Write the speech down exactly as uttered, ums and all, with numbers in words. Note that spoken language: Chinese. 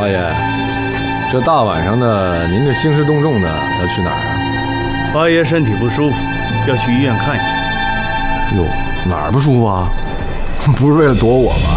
八爷，这大晚上的，您这兴师动众的要去哪儿啊？ 八爷身体不舒服，要去医院看一下。 哟，哪儿不舒服啊？不是为了躲我吧？